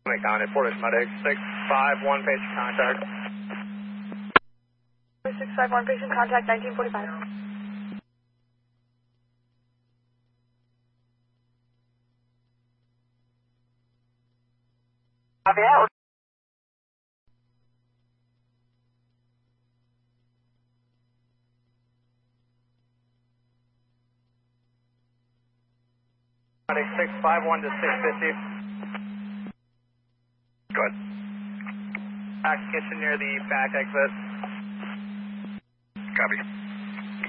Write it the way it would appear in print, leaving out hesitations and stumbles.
County, Portage Medic, 651 patient contact. 651 patient contact, 1945. Copy that. Medic 651 to 650. Go ahead. Back kitchen near the back exit. Copy.